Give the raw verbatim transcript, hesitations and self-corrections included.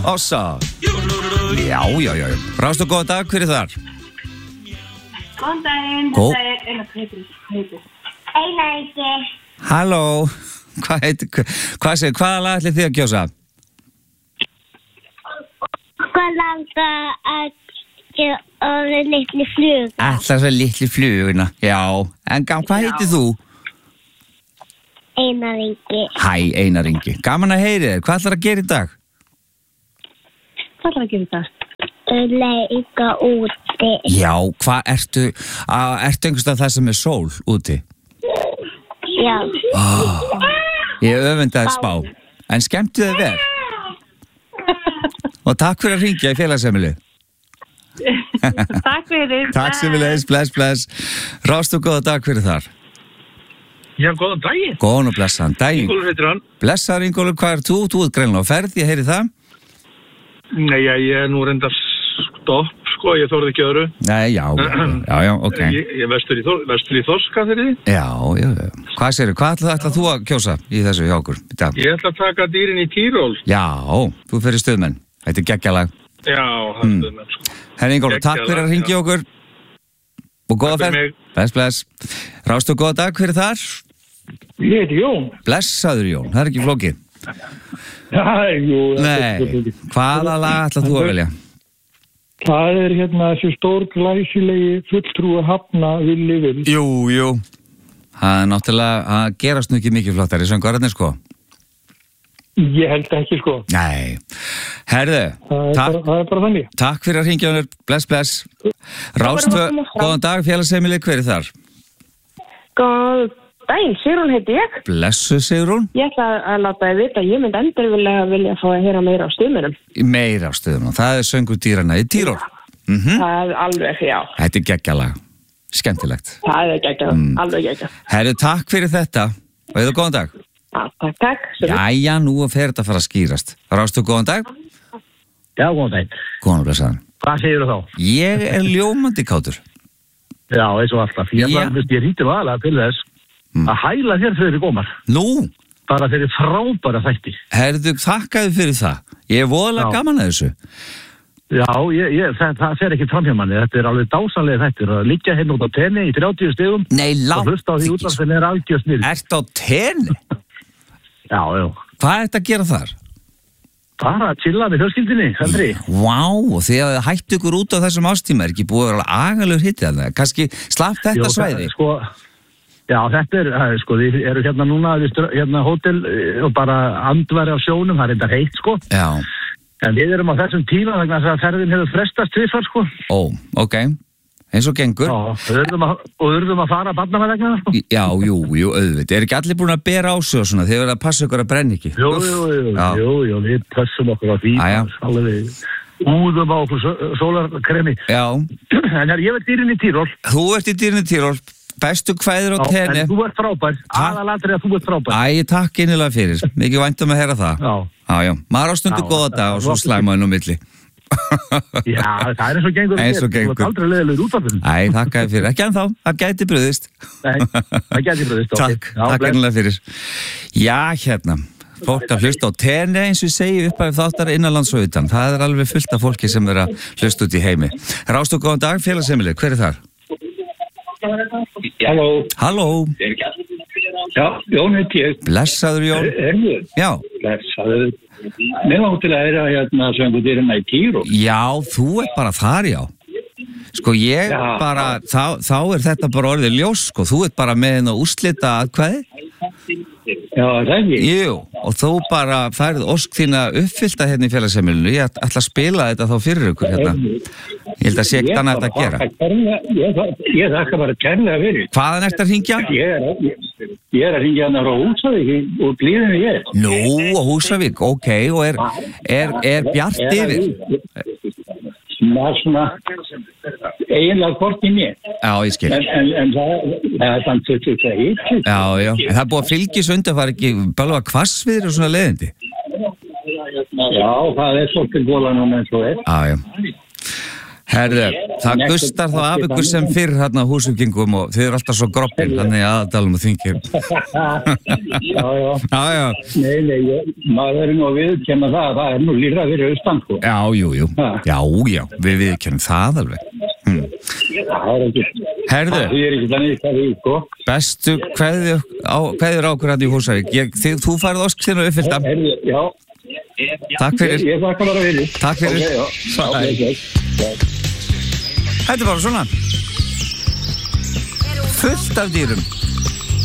Ossa. Já, já, já. Rást og góðan dag, hver er þar? Góðan daginn, Gó- þetta er Einar heitir. Einar heitir. Halló. Hvað heitir, hvað segir, hvaða lag ætlið þið að kjósa? Hvað langa að gera litli flug? Ætlar það litli fluguna. Já, en gam, hvað heitir þú? Einar Ingi. Hæ, Einar Ingi. Gaman að heyri þér. Hvað ætlar að gera í dag? Hvað ætlar að gera þetta? Leika úti. Já, hvað ertu, að, ertu einhverstað það sem er sól úti? Já. Oh, ég öfundaði spá. En skemmtu þið vel? Og takk fyrir að hringja í félagsheimilið. Takk fyrir. Takk sem við leiðis, bless, bless. Rást og góða dag fyrir þar. Já, góðan daginn. Góðan og blessaðan daginn. Ingólfur heitir hann. Blessaður Ingólfur, hvað er þú? Þú ert greinlega á ferð, ég heyri það. Nei, já, ég er nú reyndar stopp, sko, ég þorði ekki öðru. Nei, já, já, já, ok. Ég, ég vestur í, Þor- vestur í Þorska fyrir því. Já, já, já. Hvað segirðu, hvað ætlar, ætlar þú að kjósa í þessu hjá okkur í dag? Ég ætla að taka dýrin í Tíról. Já, þú fyrir stuðmenn. Þetta er geggjalag. Já, það Mm. er það, sko. Herri Ingólfur, takk fyrir að hringja okkur. Og góða Takk fyrir ferð. mig. Bless, bless. Rást og góða dag, hver er þar? Ég heiti Jón. Blessaður Jón, það er ekki flókið. Já, jú. Nei, hvaða lag ætlar þú að velja? Það er hérna þessi stór glæsilegi fulltrúi hafna villi vill. Jú, jú. Það er náttúrulega, það gerast nú ekki mikið flottar í söngvararnir, sko. Ég held ekki, sko. Nei. Herðu, Það er, takk, bara, það er bara þannig. takk fyrir að hringja honur. Bless, bless. Rástfö, góðan dag, félagsheimilið, hver er þar? Góðan daginn, Sigrún heiti ég. Blessu, Sigrún. Ég ætla að láta þið vita að ég myndi endur vilja, vilja fá að heyra meira á stuðmunum. Meira á stöðum. Það er söngur dýrana í Tíról. Mm Það er alveg, já. Þetta er geggjalag. Skemmtilegt. Það er geggjað, Mm. alveg geggjað. Herðu, takk fyrir þetta. Og eða góðan dag. Já, takk, takk. Sömu. Jæja, nú fer þetta að fara að skýrast. Rástu, góðan dag. Já, góðan daginn. Góðan og blessaðan. Hvað segir þú þá? Ég er ljómandi kátur. Já, eins og alltaf. Ég, Já. yeah. ég ríti nú aðalega til þess Mm. að hæla þér fyrir gómar. Nú, Bara þeirri frábæra þætti. herðu, þakkaðu fyrir það. Ég er voðalega Já. gaman að þessu. Já, ég, ég, það, það fer ekki fram hjá manni. Þetta er alveg dásanlega þættir. Að liggja hérna út á tenni í þrjátíu stigum Nei, og látt hlusta á því útvarpinu er algjör snil. Ert á tenni? Já, já. Hvað er þetta að gera þar? Bara að chilla með fjölskyldinni, Sandri. Vá, og því að þið hættu ykkur út á þessum ástíma er ekki búið að vera agalur hitti að það. Kannski slapp þetta Jó, svæði. það- Sko, já, þetta er, það er, sko, þið eru hérna núna við strö- hérna hótel eh, og bara andværi á sjónum, það er enda heitt, sko. Já, En við erum á þessum tíma vegna þess að ferðin hefur frestast tvisvar, sko. ó, ok. Eins og gengur. Já, og urðum að, og urðum að fara að barna með vegna, sko. Já, jú, jú, auðvitað. Er ekki allir búin að bera á sig og svona? Þið verða að passa ykkur að brenna ekki. Jú, jú, jú, Já. jú, jú, við pössum okkur á því. Æja. Alveg við úðum á okkur só- sólarkremi. Já, En er, ég veit dýrin í Tíról. þú ert í dýrinu Tíról. Bestu kvæður á Já, tenni. en þú ert frábær. Aðalatri að þú ert frábær. Æ, takk innilega fyrir. Mikið væntum að heyra það. Já. Já, já. Maður á stundu Já, góða það- dag og svo það- slæmaðin á milli. Já, það er eins og gengur. Eins og þér. gengur. Þú ert aldrei leiðilegur útvarpinu. Æ, þakka þér fyrir. Ekki ennþá, það gæti bröðist. Nei, það gæti bröðist. Takk, takk innilega fyrir. Já, hérna. Fólk að hlusta á tenni eins og ég segi upp af þáttar innanlands og utan. Það er alveg fullt af fólki sem er að hlusta út í heimi. Rástu, góðan dag, félagsheimilið. Hver er þar? Halló. Halló, Já, Jón heiti ég. blessaður Jón. Erður, Já, blessaður. Mér var til að heyra hérna söngu dýrina í Tíról. já, þú ert bara þar, já. Sko ég Já. bara, þá, þá er þetta bara orðið ljós, sko. Þú ert bara með henn að úrslita aðkvæði. Já, það er ekki. Jú, og þú bara færð ósk þína uppfyllta hérna í félagsheimilinu. Ég ætla að spila þetta þá fyrir ykkur hérna. Ég held að sé ekkert annað að gera. Ég, ég þakka bara kærlega fyrir. Hvaðan ert að hringja? Ég er, ég, ég er að ringja hann frá Húsavík og blíðinu ég. Nú, á Húsavík, ok, og er, er, er bjart yfir? Það er svona eiginlega hvort í mér. Já, ég skil. En, en, en það, það er þannig að þetta er hitt. Já, já, en það er búið að fylgja sund að fara ekki bálva hvassviðri og svona leiðindi. Já, það er svolítið góða núna eins og er. Já, já. Herðu, það gustar þá af ykkur sem fyrr hérna húsvíkingum og þið eru alltaf svo groppin, þannig aðdalum og þingir. Já, já. Já, já. Nei, nei, ég, maður er nú að viðkenna það, það er nú lýra fyrir austan, sko. Já, jú, jú. Já, já, við viðkennum það alveg. Hm. Það er ekki. Herðu. Það er ekki þannig, það er, sko. Bestu kveðjur á, kveðjur á okkur hérna í Húsavík. Ég, þið, þú færið ósk þínu uppfyllta. Herðu, já. Takk fyrir. Ég, ég þakka bara fyrir. Takk fyrir. Ok, já. Okay, okay. Þetta er bara svona fullt af dýrum